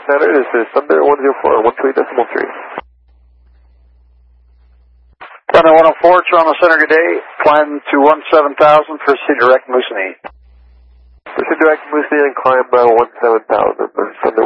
Center, this is Thunder 104.13.3. Thunder 104, Toronto Center, good day. Climb to 17,000 for City Direct Moosonee. City Direct Moosonee and climb